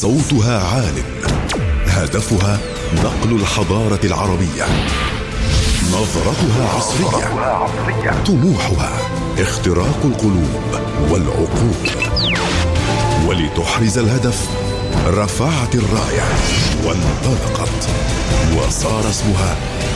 صوتها عال، هدفها نقل الحضارة العربية، نظرتها عصرية، طموحها اختراق القلوب والعقول. ولتحرز الهدف رفعت الراية وانطلقت، وصار اسمها